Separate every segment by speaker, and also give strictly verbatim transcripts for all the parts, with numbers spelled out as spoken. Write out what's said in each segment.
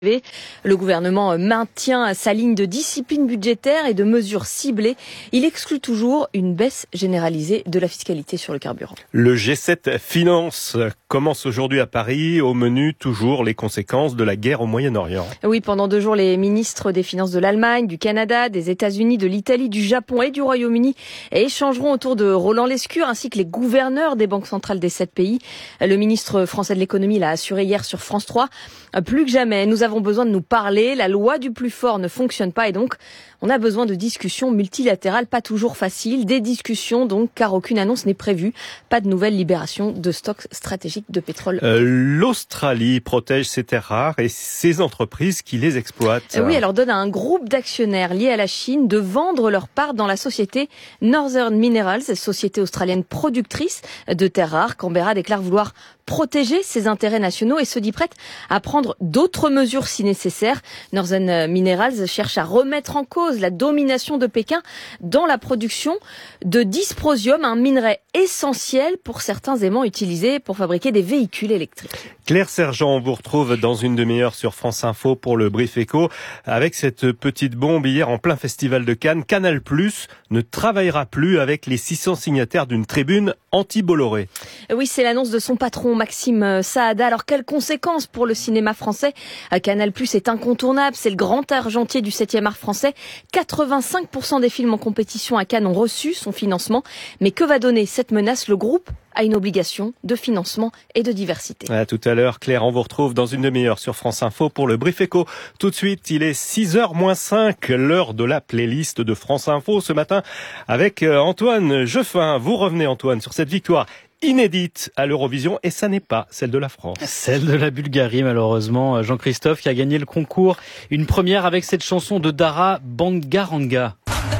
Speaker 1: Le gouvernement maintient sa ligne de discipline budgétaire et de mesures ciblées. Il exclut toujours une baisse généralisée de la fiscalité sur le carburant.
Speaker 2: Le G sept Finance commence aujourd'hui à Paris. Au menu, toujours les conséquences de la guerre au Moyen-Orient.
Speaker 1: Oui, pendant deux jours, les ministres des Finances de l'Allemagne, du Canada, des États-Unis, de l'Italie, du Japon et du Royaume-Uni échangeront autour de Roland Lescure ainsi que les gouverneurs des banques centrales des sept pays. Le ministre français de l'économie l'a assuré hier sur France trois. Plus que jamais, nous avons besoin de nous parler. La loi du plus fort ne fonctionne pas et donc on a besoin de discussions multilatérales, pas toujours faciles. Des discussions donc, car aucune annonce n'est prévue. Pas de nouvelle libération de stocks stratégiques de pétrole.
Speaker 2: Euh, L'Australie protège ses terres rares et ses entreprises qui les exploitent.
Speaker 1: Oui, elle leur donne à un groupe d'actionnaires liés à la Chine de vendre leur part dans la société Northern Minerals, société australienne productrice de terres rares. Canberra déclare vouloir protéger ses intérêts nationaux et se dit prête à prendre d'autres mesures si nécessaire. Northern Minerals cherche à remettre en cause la domination de Pékin dans la production de dysprosium, un minerai essentiel pour certains aimants utilisés pour fabriquer des véhicules électriques.
Speaker 2: Claire Sergent, on vous retrouve dans une demi-heure sur France Info pour le Brief Éco. Avec cette petite bombe hier en plein festival de Cannes, Canal plus ne travaillera plus avec les six cents signataires d'une tribune anti-Bolloré.
Speaker 1: Oui, c'est l'annonce de son patron Maxime Saada. Alors quelles conséquences pour le cinéma français ? Canal plus est incontournable, c'est le grand argentier du septième art français. quatre-vingt-cinq pour cent des films en compétition à Cannes ont reçu son financement. Mais que va donner cette menace ? Le groupe a une obligation de financement et de diversité.
Speaker 2: À tout à l'heure, Claire, on vous retrouve dans une demi-heure sur France Info pour le Brief Éco. Tout de suite, il est six heures moins cinq, l'heure de la playlist de France Info ce matin avec Antoine Jeffin. Vous revenez, Antoine, sur cette victoire inédite à l'Eurovision, et ça n'est pas celle de la France.
Speaker 3: Celle de la Bulgarie, malheureusement. Jean-Christophe qui a gagné le concours. Une première avec cette chanson de Dara Bangaranga.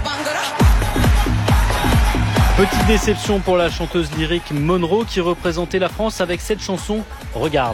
Speaker 3: Petite déception pour la chanteuse lyrique Monroe qui représentait la France avec cette chanson Regarde.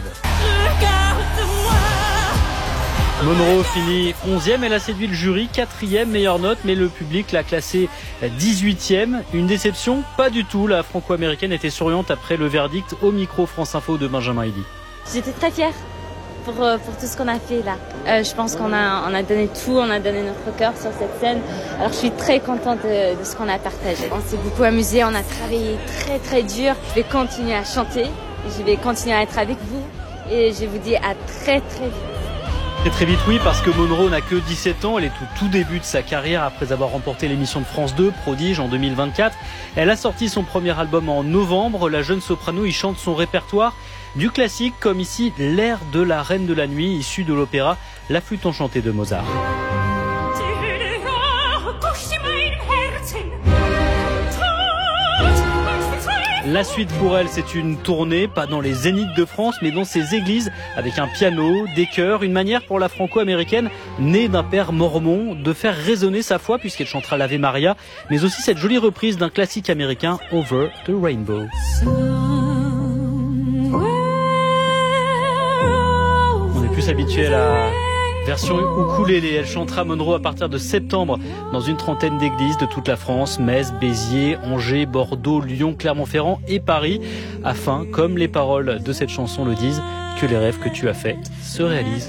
Speaker 3: Monroe finit onzième, elle a séduit le jury, quatrième meilleure note, mais le public l'a classée dix-huitième. Une déception ? Pas du tout, la franco-américaine était souriante après le verdict au micro France Info de Benjamin Elie.
Speaker 4: J'étais très fière pour, pour tout ce qu'on a fait là. Euh, je pense qu'on a, on a donné tout, on a donné notre cœur sur cette scène. Alors je suis très contente de, de ce qu'on a partagé. On s'est beaucoup amusé, on a travaillé très très dur. Je vais continuer à chanter, je vais continuer à être avec vous et je vous dis à très très vite.
Speaker 3: Très très vite, oui, parce que Monroe n'a que dix-sept ans. Elle est au tout début de sa carrière après avoir remporté l'émission de France deux, Prodige, en deux mille vingt-quatre. Elle a sorti son premier album en novembre. La jeune soprano y chante son répertoire du classique, comme ici l'air de la Reine de la Nuit, issu de l'opéra La Flûte enchantée de Mozart. La suite pour elle, c'est une tournée, pas dans les zéniths de France, mais dans ses églises, avec un piano, des chœurs, une manière pour la franco-américaine, née d'un père mormon, de faire résonner sa foi, puisqu'elle chantera l'Ave Maria, mais aussi cette jolie reprise d'un classique américain, Over the Rainbow. On est plus habitué à la version ukulélé. Elle chantera Monroe à partir de septembre dans une trentaine d'églises de toute la France, Metz, Béziers, Angers, Bordeaux, Lyon, Clermont-Ferrand et Paris, afin, comme les paroles de cette chanson le disent, que les rêves que tu as faits se réalisent.